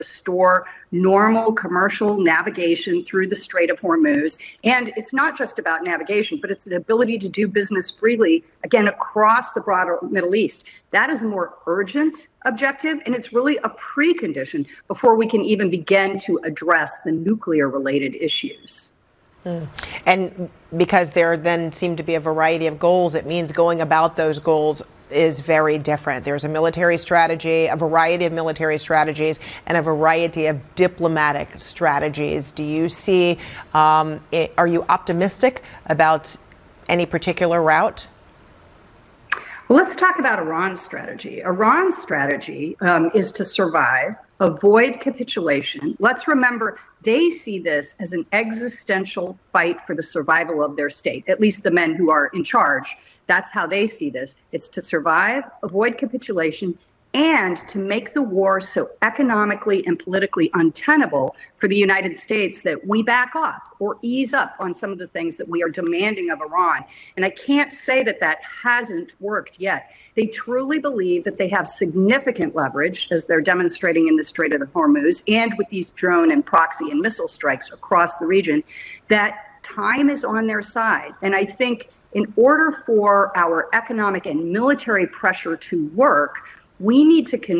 restore normal commercial navigation through the Strait of Hormuz. And it's not just about navigation, but it's the ability to do business freely, again, across the broader Middle East. That is a more urgent objective, and it's really a precondition before we can even begin to address the nuclear-related issues. And because there then seem to be a variety of goals, it means going about those goals is very different. There's a military strategy, a variety of military strategies, and a variety of diplomatic strategies. Do you see, are you optimistic about any particular route? Well, let's talk about Iran's strategy. Iran's strategy is to survive, avoid capitulation. Let's remember, they see this as an existential fight for the survival of their state, at least the men who are in charge. That's how they see this. It's to survive, avoid capitulation, and to make the war so economically and politically untenable for the United States that we back off or ease up on some of the things that we are demanding of Iran. And I can't say that that hasn't worked yet. They truly believe that they have significant leverage, as they're demonstrating in the Strait of the Hormuz and with these drone and proxy and missile strikes across the region, that time is on their side. And I think in order for our economic and military pressure to work, we need to